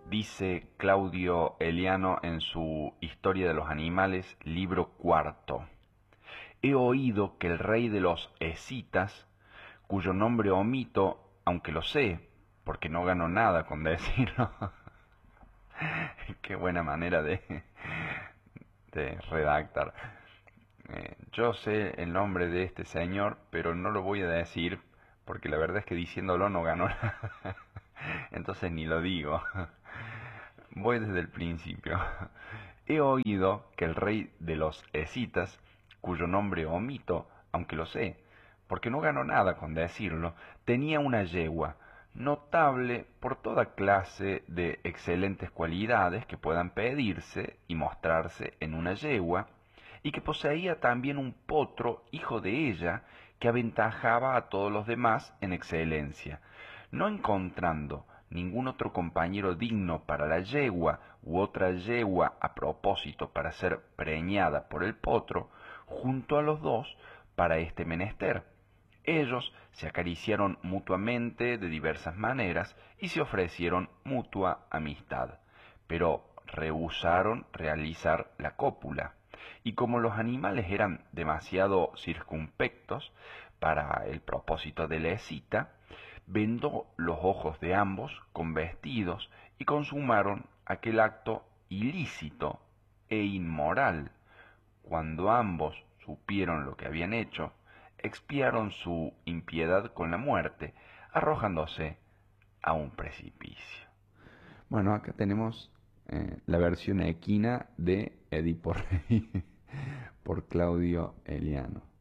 Dice Claudio Eliano en su Historia de los Animales, libro cuarto. He oído que el rey de los escitas, cuyo nombre omito, aunque lo sé, porque no gano nada con decirlo. Qué buena manera de redactar. Yo sé el nombre de este señor, pero no lo voy a decir, porque la verdad es que diciéndolo no gano nada. Entonces ni lo digo. Voy desde el principio. He oído que el rey de los escitas, cuyo nombre omito, aunque lo sé, porque no gano nada con decirlo, tenía una yegua, notable por toda clase de excelentes cualidades que puedan pedirse y mostrarse en una yegua, y que poseía también un potro, hijo de ella, que aventajaba a todos los demás en excelencia. No encontrando ningún otro compañero digno para la yegua u otra yegua a propósito para ser preñada por el potro, junto a los dos para este menester. Ellos se acariciaron mutuamente de diversas maneras y se ofrecieron mutua amistad, pero rehusaron realizar la cópula. Y como los animales eran demasiado circunspectos para el propósito de la escita, vendó los ojos de ambos con vestidos y consumaron aquel acto ilícito e inmoral. Cuando ambos supieron lo que habían hecho, expiaron su impiedad con la muerte, arrojándose a un precipicio. Bueno, acá tenemos la versión equina de Edipo Rey por Claudio Eliano.